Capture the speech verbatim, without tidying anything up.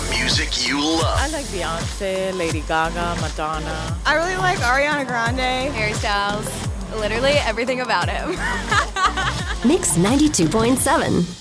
music you love. I like Beyonce, Lady Gaga, Madonna. I really like Ariana Grande. Harry Styles. Literally everything about him. Mix ninety-two point seven.